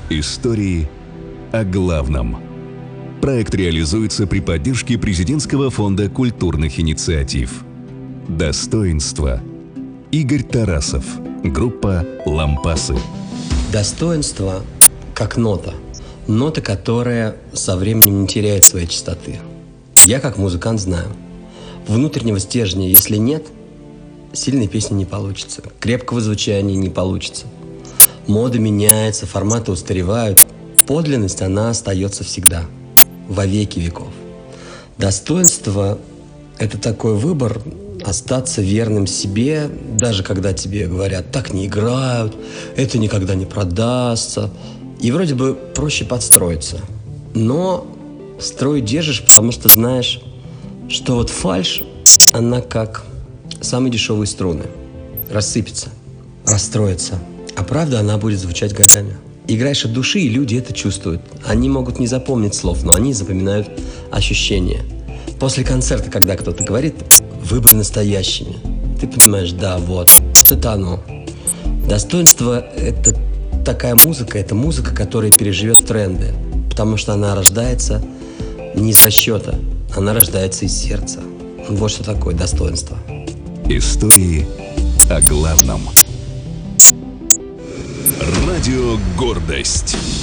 Истории о главном. Проект реализуется при поддержке Президентского фонда культурных инициатив. Достоинство. Игорь Тарасов. Группа «Лампасы». Достоинство как нота. Нота, которая со временем не теряет своей чистоты. Я как музыкант знаю. Внутреннего стержня, если нет, сильной песни не получится. Крепкого звучания не получится. Мода меняется, форматы устаревают. Подлинность, она остается всегда. Во веки веков. Достоинство – это такой выбор остаться верным себе, даже когда тебе говорят, так не играют, это никогда не продастся. И вроде бы проще подстроиться. Но строй держишь, потому что знаешь, что вот фальшь, она как самые дешевые струны. Рассыпется, расстроится. А правда, она будет звучать годами. Играешь от души, и люди это чувствуют. Они могут не запомнить слов, но они запоминают ощущения. После концерта, когда кто-то говорит, вы были настоящими. Ты понимаешь, да, вот это оно. Достоинство – это такая музыка, это музыка, которая переживет тренды. Потому что она рождается не из расчета, она рождается из сердца. Вот что такое достоинство. Истории о главном. Радио «Гордость».